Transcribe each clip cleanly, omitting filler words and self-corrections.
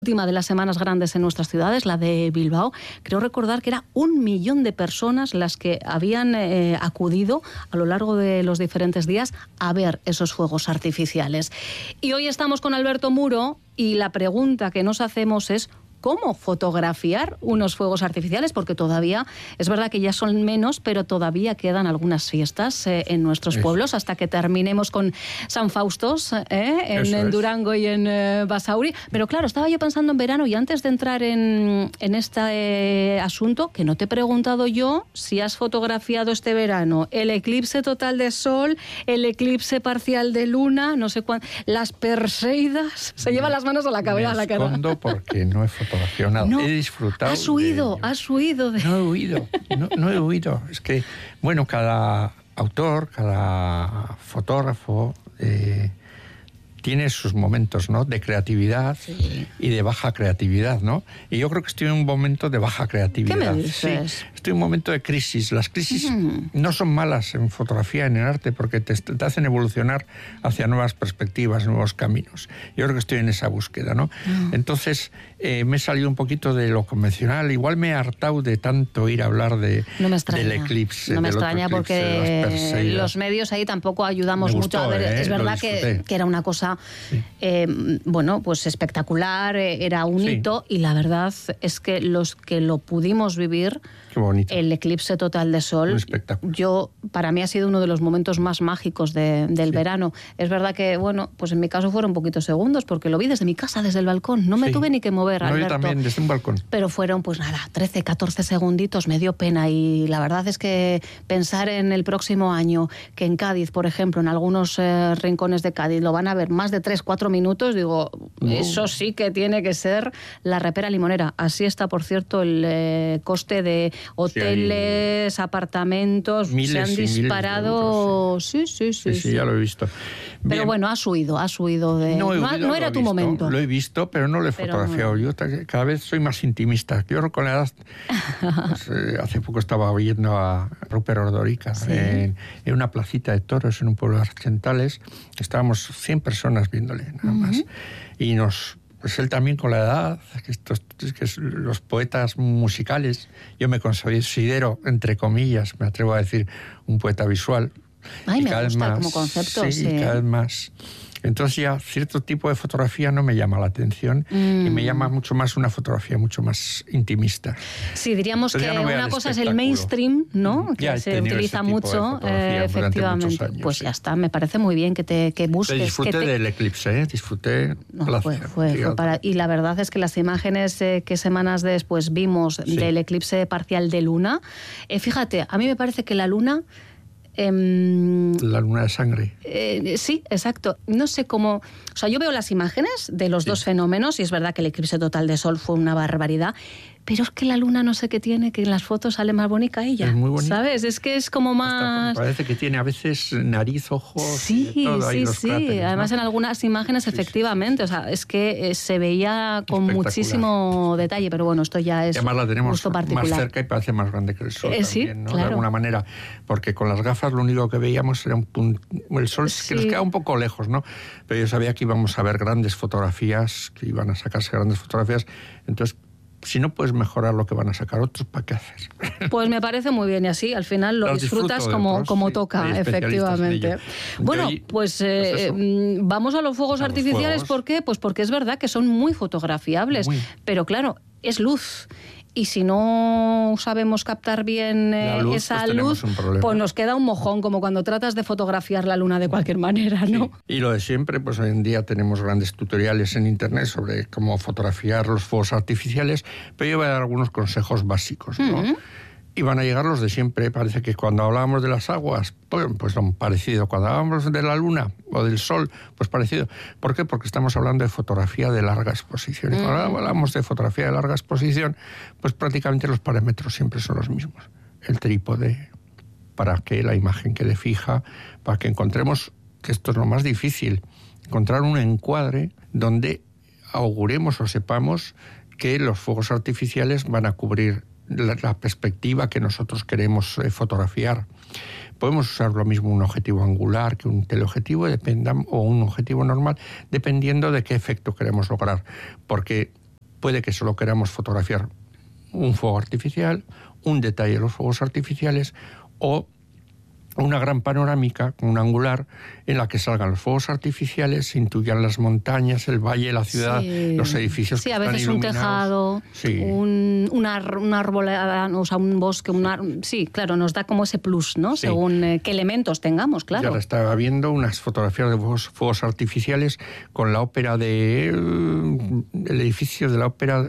Última de las semanas grandes en nuestras ciudades, la de Bilbao. Creo recordar que era 1 millón de personas las que habían acudido a lo largo de los diferentes días a ver esos fuegos artificiales. Y hoy estamos con Alberto Muro y la pregunta que nos hacemos es: ¿cómo fotografiar unos fuegos artificiales? Porque todavía, es verdad que ya son menos, pero todavía quedan algunas fiestas en nuestros pueblos hasta que terminemos con San Faustos en Durango y en Basauri. Pero claro, estaba yo pensando en verano y antes de entrar en este asunto, que no te he preguntado yo si has fotografiado este verano el eclipse total de sol, el eclipse parcial de luna, no sé cuánto, las Perseidas. Se llevan las manos a la cabeza, a la cara. Me escondo porque no he fotografiado nada. No, he disfrutado. Has huido. No he huido. No he huido. Es que, bueno, cada autor, cada fotógrafo tiene sus momentos, ¿no?, de creatividad, sí, y de baja creatividad, ¿no? Y yo creo que estoy en un momento de baja creatividad. ¿Qué me dices? Sí, estoy en un momento de crisis. Las crisis no son malas en fotografía, en el arte, porque te hacen evolucionar hacia nuevas perspectivas, nuevos caminos. Yo creo que estoy en esa búsqueda, ¿no? Entonces, me he salido un poquito de lo convencional. Igual me he hartado de tanto ir a hablar del eclipse. No me extraña porque los medios ahí tampoco ayudamos mucho a ver. Es verdad que era una cosa, sí, bueno, pues espectacular, era un hito, y la verdad es que los que lo pudimos vivir, qué bonito, el eclipse total de sol, para mí ha sido uno de los momentos más mágicos del verano. Es verdad que, bueno, pues en mi caso fueron poquitos segundos, porque lo vi desde mi casa, desde el balcón, no me tuve ni que mover, Alberto. Yo también, desde un balcón. Pero fueron, pues nada, 13, 14 segunditos, me dio pena, y la verdad es que pensar en el próximo año, que en Cádiz, por ejemplo, en algunos rincones de Cádiz lo van a ver más de 3, 4 minutos, digo, eso sí que tiene que ser la repera limonera. Así está, por cierto, el coste de hoteles, apartamentos, se han disparado. Sí, ya lo he visto. Pero bien, bueno, has huido de... No era tu momento. Lo he visto, pero no lo he fotografiado. Yo cada vez soy más intimista. Yo con la edad... Pues, hace poco estaba oyendo a Rupert Ordorica, ¿sí?, en una placita de toros en un pueblo de Argentales. Estábamos 100 personas viéndole, nada más. Y pues él también con la edad, que los poetas musicales, yo me considero, entre comillas, me atrevo a decir, un poeta visual. Ay, me gusta como concepto. Sí, cada vez más. Entonces ya cierto tipo de fotografía no me llama la atención, y me llama mucho más una fotografía mucho más intimista. Sí, entonces, que una cosa es el mainstream, ¿no? Que se utiliza mucho, efectivamente. Pues ya está, me parece muy bien que busques. Disfruté del eclipse, disfruté. Y la verdad es que las imágenes que semanas después vimos del eclipse parcial de luna, fíjate, a mí me parece que la luna... la luna de sangre. Sí, exacto. No sé cómo... O sea, yo veo las imágenes de los dos fenómenos, y es verdad que el eclipse total de sol fue una barbaridad, pero es que la luna no sé qué tiene, que en las fotos sale más bonita ella. Es muy bonita. ¿Sabes? Es que es como más... Parece que tiene a veces nariz, ojos... Sí, todo ahí, sí. Cráteres, además, ¿no?, en algunas imágenes, efectivamente. O sea, es que se veía con muchísimo detalle, pero bueno, esto ya es además la tenemos gusto particular. más cerca y parece más grande que el sol sí, también, ¿no? Claro. De alguna manera, porque con las gafas lo único que veíamos era el sol, que nos queda un poco lejos, ¿no? Pero yo sabía que íbamos a ver grandes fotografías, que iban a sacarse grandes fotografías. Entonces, si no puedes mejorar lo que van a sacar otros, ¿para qué hacer? Pues me parece muy bien, y así al final lo disfrutas como toca, efectivamente. Bueno, pues vamos a los fuegos artificiales. ¿Por qué? Pues porque es verdad que son muy fotografiables, pero claro, es luz. Y si no sabemos captar bien esa luz, pues nos queda un mojón, como cuando tratas de fotografiar la luna de cualquier manera, ¿no? Sí. Y lo de siempre, pues hoy en día tenemos grandes tutoriales en internet sobre cómo fotografiar los fuegos artificiales, pero yo voy a dar algunos consejos básicos, ¿no? Y van a llegar los de siempre. Parece que cuando hablábamos de las aguas, pues son parecido. Cuando hablábamos de la luna o del sol, pues parecido. ¿Por qué? Porque estamos hablando de fotografía de larga exposición. Y cuando hablamos de fotografía de larga exposición, pues prácticamente los parámetros siempre son los mismos. El trípode, para que la imagen quede fija, para que encontremos, que esto es lo más difícil, encontrar un encuadre donde auguremos o sepamos que los fuegos artificiales van a cubrir la perspectiva que nosotros queremos fotografiar. Podemos usar lo mismo un objetivo angular que un teleobjetivo, o un objetivo normal, dependiendo de qué efecto queremos lograr. Porque Puede que solo queramos fotografiar un fuego artificial, un detalle de los fuegos artificiales o una gran panorámica, un angular, en la que salgan los fuegos artificiales, se intuyan las montañas, el valle, la ciudad, los edificios que están iluminados. Sí, a veces un tejado, una arbolada, o sea, un bosque, sí, claro, nos da como ese plus, ¿no? Sí. Según qué elementos tengamos, claro. Yo ahora estaba viendo unas fotografías de fuegos artificiales con la ópera el edificio de la ópera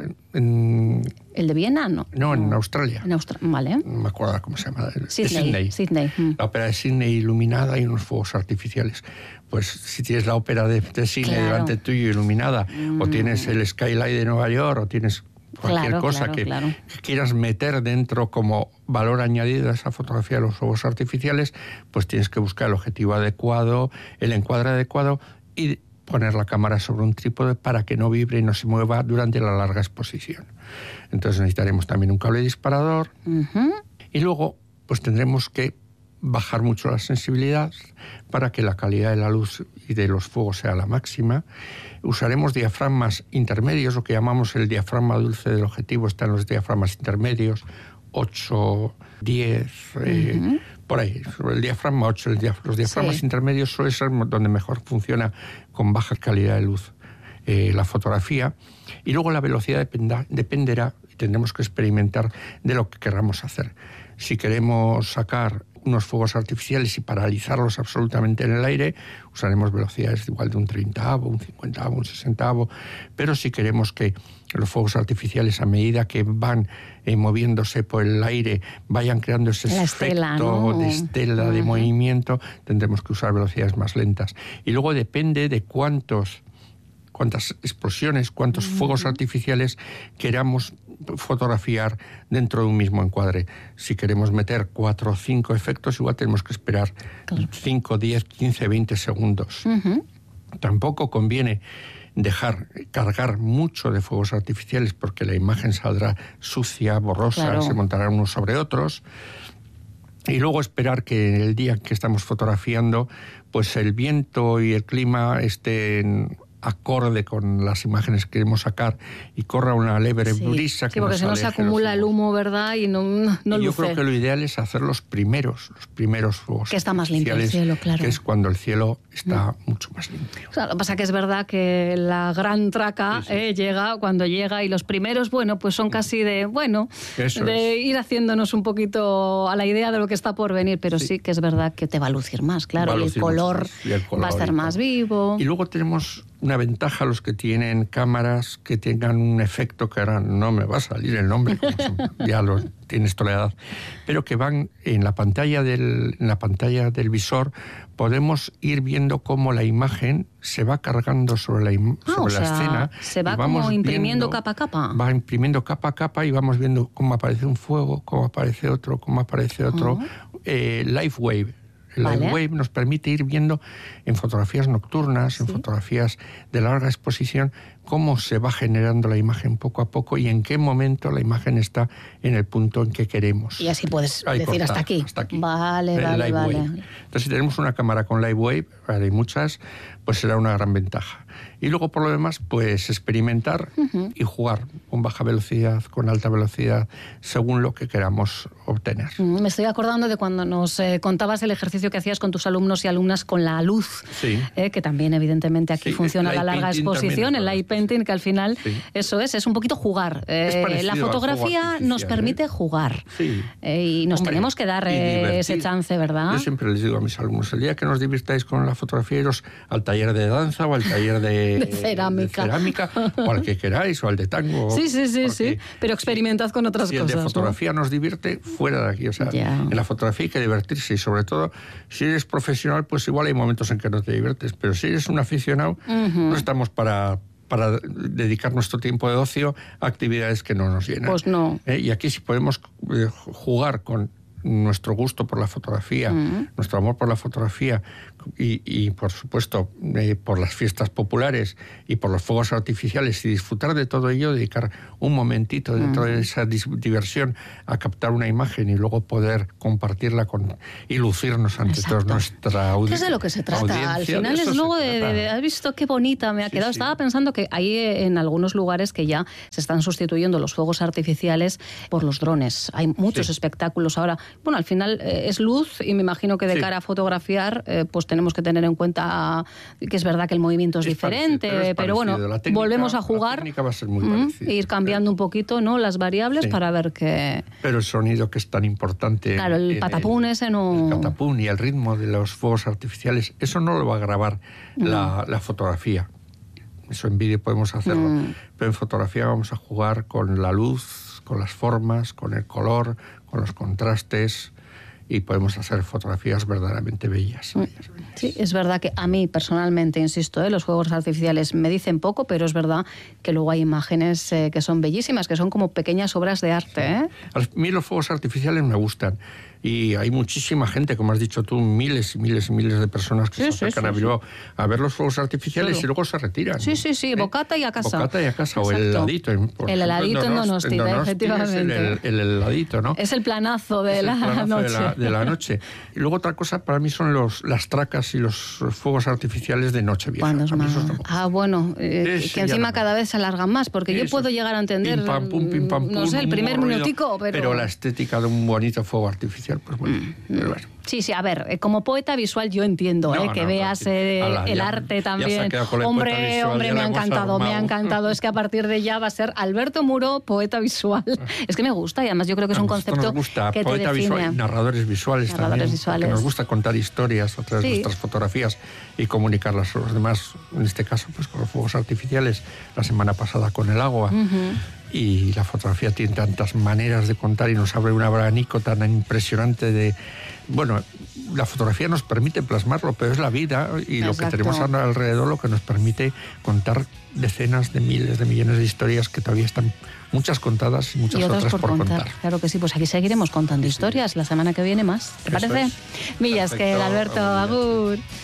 ¿El de Viena? No, en Australia. Vale. No me acuerdo cómo se llama. Sydney. La ópera de Sydney iluminada y unos fuegos artificiales. Pues si tienes la ópera de Sydney delante tuyo iluminada, o tienes el skyline de Nueva York, o tienes cualquier cosa que quieras meter dentro como valor añadido a esa fotografía de los fuegos artificiales, pues tienes que buscar el objetivo adecuado, el encuadre adecuado y poner la cámara sobre un trípode para que no vibre y no se mueva durante la larga exposición. Entonces necesitaremos también un cable disparador y luego pues tendremos que bajar mucho la sensibilidad para que la calidad de la luz y de los fuegos sea la máxima. Usaremos diafragmas intermedios, lo que llamamos el diafragma dulce del objetivo está en los diafragmas intermedios, 8, 10, por ahí, sobre el diafragma 8. Los diafragmas intermedios suele ser donde mejor funciona con baja calidad de luz la fotografía. Y luego la velocidad dependerá, y tendremos que experimentar de lo que queramos hacer. Si queremos sacar unos fuegos artificiales y paralizarlos absolutamente en el aire, usaremos velocidades igual de un 30avo, un 50avo, un 60avo, pero si queremos que los fuegos artificiales, a medida que van moviéndose por el aire, vayan creando ese efecto de estela, de movimiento, tendremos que usar velocidades más lentas. Y luego depende de cuántas explosiones, cuántos fuegos artificiales queramos fotografiar dentro de un mismo encuadre. Si queremos meter 4 o 5 efectos, igual tenemos que esperar 5, 10, 15, 20 segundos. Tampoco conviene dejar cargar mucho de fuegos artificiales porque la imagen saldrá sucia, borrosa, se montarán unos sobre otros. Y luego esperar que el día que estamos fotografiando, pues el viento y el clima estén acorde con las imágenes que queremos sacar y corra una leve brisa que porque si no se acumula el humo, ¿verdad? Y no luce. Yo creo que lo ideal es hacer los primeros fuegos que está más limpio el cielo, claro. Que es cuando el cielo está mucho más limpio. O sea, lo que pasa que es verdad que la gran traca llega cuando llega y los primeros, pues son casi de ir haciéndonos un poquito a la idea de lo que está por venir, pero sí que es verdad que te va a lucir más, claro, y el color va a estar más vivo. Y luego tenemos una ventaja los que tienen cámaras que tengan un efecto que ahora no me va a salir el nombre, ya lo tienes toda la edad, pero que van en la pantalla del visor, podemos ir viendo cómo la imagen se va cargando sobre la escena. Se va como imprimiendo capa a capa. Va imprimiendo capa a capa y vamos viendo cómo aparece un fuego, cómo aparece otro, Live Wave. El Live Wave nos permite ir viendo en fotografías nocturnas, en fotografías de larga exposición, cómo se va generando la imagen poco a poco y en qué momento la imagen está en el punto en que queremos. Y así puedes decir hasta aquí. Vale. Entonces, si tenemos una cámara con Live Wave, hay muchas, pues será una gran ventaja. Y luego, por lo demás, pues experimentar y jugar con baja velocidad, con alta velocidad, según lo que queramos obtener. Me estoy acordando de cuando nos contabas el ejercicio que hacías con tus alumnos y alumnas con la luz, que también evidentemente aquí funciona la larga exposición, el light painting, que al final eso es un poquito jugar. La fotografía nos permite jugar y nos tenemos que dar ese chance, ¿verdad? Yo siempre les digo a mis alumnos, el día que nos divirtáis con la fotografía, iros al taller de danza o al taller de cerámica o al que queráis o al de tango. Sí, pero experimentad con otras cosas. Si el de fotografía nos divierte, fuera de aquí. O sea, en la fotografía hay que divertirse y sobre todo, si eres profesional, pues igual hay momentos en que no te diviertes, pero si eres un aficionado, no estamos para dedicar nuestro tiempo de ocio a actividades que no nos llenan. Pues no. Y aquí si podemos jugar con nuestro gusto por la fotografía, nuestro amor por la fotografía y por supuesto, por las fiestas populares y por los fuegos artificiales y disfrutar de todo ello, dedicar un momentito dentro de esa diversión a captar una imagen y luego poder compartirla y lucirnos ante toda nuestra audiencia. Es de lo que se trata. Al final es luego ¿has visto qué bonita me ha quedado? Estaba pensando que hay en algunos lugares que ya se están sustituyendo los fuegos artificiales por los drones. Hay muchos espectáculos ahora. Bueno, al final es luz y me imagino que de cara a fotografiar pues tenemos que tener en cuenta que es verdad que el movimiento es diferente, pero bueno, volvemos a jugar. La técnica va a ser muy parecida. E ir cambiando un poquito, ¿no?, las variables para ver qué... Pero el sonido, que es tan importante... Claro, el patapún ese no... El catapún y el ritmo de los fuegos artificiales, eso no lo va a grabar la fotografía. Eso en vídeo podemos hacerlo. Pero en fotografía vamos a jugar con la luz, con las formas, con el color, con los contrastes, y podemos hacer fotografías verdaderamente bellas. Sí, es verdad que a mí personalmente, insisto, los fuegos artificiales me dicen poco, pero es verdad que luego hay imágenes que son bellísimas, que son como pequeñas obras de arte. A mí los fuegos artificiales me gustan. Y hay muchísima gente, como has dicho tú, miles y miles y miles de personas que se acercan a Bilbao a ver los fuegos artificiales y luego se retiran. Sí, bocata y a casa. Bocata y a casa. Exacto. O el heladito. El heladito en Donosti, efectivamente. El heladito, ¿no? Es el planazo de la noche. De la noche. Y luego otra cosa para mí son las tracas y los fuegos artificiales de Nochevieja. Bueno, que encima cada vez se alargan más, porque yo puedo llegar a entender, pim, pam, pum, no sé, el primer minutico, pero la estética de un bonito fuego artificial, pues bueno, pero bueno. Sí, a ver, como poeta visual yo entiendo que veas el arte también. Hombre, me ha encantado. Es que a partir de ya va a ser Alberto Muro, poeta visual. Es que me gusta y además yo creo que es un concepto nos gusta, que poeta te define. Visual, narradores visuales también. Nos gusta contar historias a través de nuestras fotografías y comunicarlas a los demás. En este caso, pues con los fuegos artificiales, la semana pasada con el agua. Y la fotografía tiene tantas maneras de contar y nos abre un abanico tan impresionante de... Bueno, la fotografía nos permite plasmarlo, pero es la vida y lo que tenemos alrededor lo que nos permite contar decenas de miles de millones de historias que todavía están muchas contadas y muchas otras por contar. Claro que sí, pues aquí seguiremos contando historias. La semana que viene más. ¿Te parece? Millas, que Alberto, agur.